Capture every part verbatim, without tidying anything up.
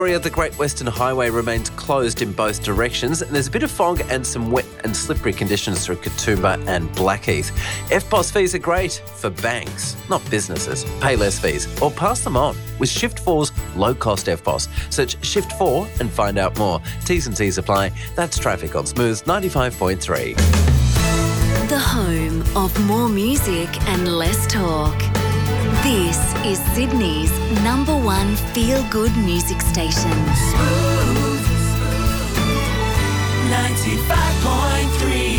The Great Western Highway remains closed in both directions, and there's a bit of fog and some wet and slippery conditions through Katoomba and Blackheath. F P O S fees are great for banks, not businesses. Pay less fees or pass them on with Shift four's low-cost F P O S. Search Shift four and find out more. T's and C's apply. That's traffic on Smooth ninety-five point three. The home of more music and less talk. This is Sydney's number one feel-good music station. Smooth, ninety-five point three.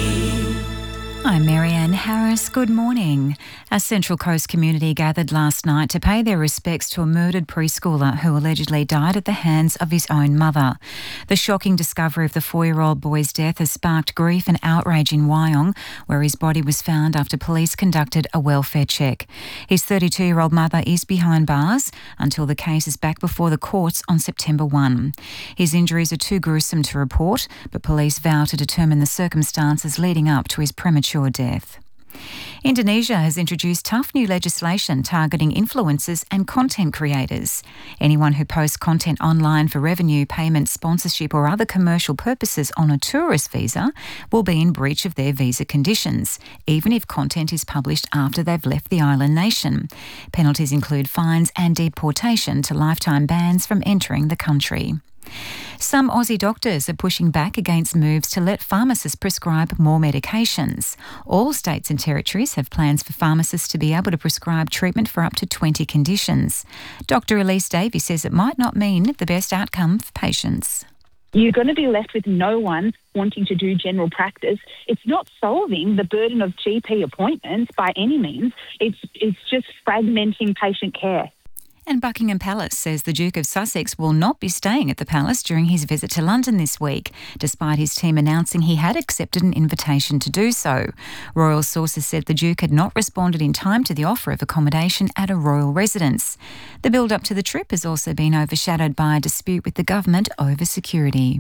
I'm Marianne Harris. Good morning. A Central Coast community gathered last night to pay their respects to a murdered preschooler who allegedly died at the hands of his own mother. The shocking discovery of the four-year-old boy's death has sparked grief and outrage in Wyong, where his body was found after police conducted a welfare check. His thirty-two-year-old mother is behind bars until the case is back before the courts on September first. His injuries are too gruesome to report, but police vow to determine the circumstances leading up to his premature death. Indonesia has introduced tough new legislation targeting influencers and content creators. Anyone who posts content online for revenue, payment, sponsorship or other commercial purposes on a tourist visa will be in breach of their visa conditions, even if content is published after they've left the island nation. Penalties include fines and deportation to lifetime bans from entering the country. Some Aussie doctors are pushing back against moves to let pharmacists prescribe more medications. All states and territories have plans for pharmacists to be able to prescribe treatment for up to twenty conditions. Doctor Elise Davies says it might not mean the best outcome for patients. You're going to be left with no one wanting to do general practice. It's not solving the burden of G P appointments by any means. It's, it's just fragmenting patient care. And Buckingham Palace says the Duke of Sussex will not be staying at the palace during his visit to London this week, despite his team announcing he had accepted an invitation to do so. Royal sources said the Duke had not responded in time to the offer of accommodation at a royal residence. The build-up to the trip has also been overshadowed by a dispute with the government over security.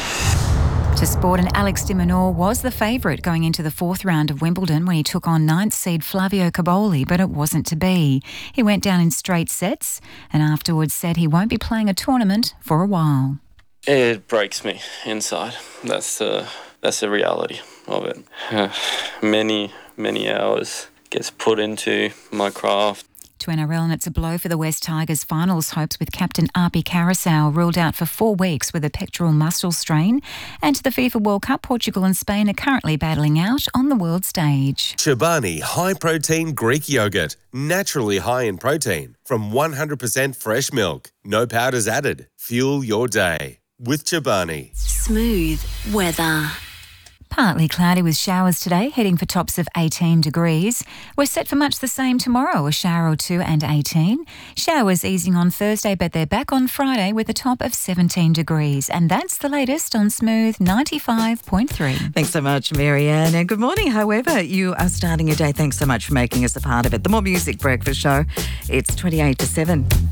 To sport, and Alex de Minaur was the favourite going into the fourth round of Wimbledon when he took on ninth seed Flavio Cobolli, but it wasn't to be. He went down in straight sets and afterwards said he won't be playing a tournament for a while. It breaks me inside. That's the, that's the reality of it. Uh, many, many hours gets put into my craft. To N R L, and it's a blow for the West Tigers finals hopes with captain Api Carousel ruled out for four weeks with a pectoral muscle strain. And to the FIFA World Cup, Portugal and Spain are currently battling out on the world stage. Chobani high-protein Greek yogurt, naturally high in protein, from one hundred percent fresh milk. No powders added. Fuel your day with Chobani. Smooth weather. Partly cloudy with showers today, heading for tops of eighteen degrees. We're set for much the same tomorrow, a shower or two and eighteen. Showers easing on Thursday, but they're back on Friday with a top of seventeen degrees. And that's the latest on Smooth ninety-five point three. Thanks so much, Marianne. And good morning, however you are starting your day. Thanks so much for making us a part of it. The More Music Breakfast Show, it's twenty-eight to seven.